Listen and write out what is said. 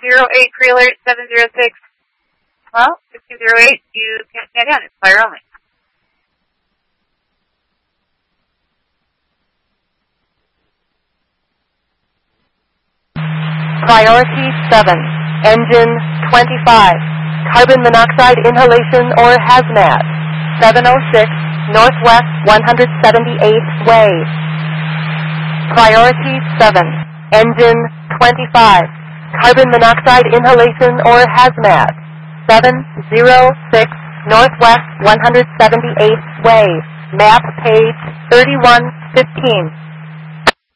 6208, pre-alert 706. Well, 6208, you can't stand down. It's fire only. Priority 7, engine 25, carbon monoxide inhalation or hazmat, 706 Northwest 178th Way. Priority 7, engine 25, carbon monoxide inhalation or hazmat, 706 Northwest 178th Way, map page 3115.